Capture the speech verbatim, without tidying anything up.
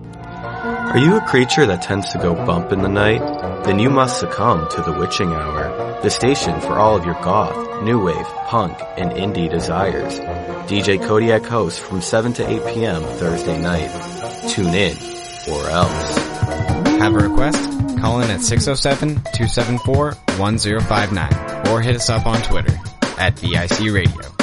Are you a creature that tends to go bump in the night? Then you must succumb to the Witching Hour, the station for all of your goth, new wave, punk, and indie desires. D J Kodiak hosts from seven to eight p.m. Thursday night. Tune in, or else. Have a request? Call in at six oh seven, two seven four, one oh five nine or hit us up on Twitter at V I C Radio.